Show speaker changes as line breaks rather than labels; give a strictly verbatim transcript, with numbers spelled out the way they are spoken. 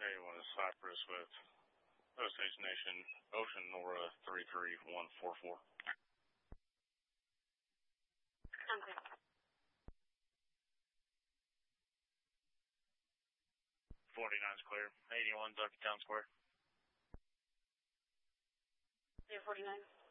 eighty-one is Cypress with Osage Nation, Ocean Nora three three one four four.
Okay.
forty-nine's clear. eighty-one, Ducky Town Square.
Yeah, forty-nine.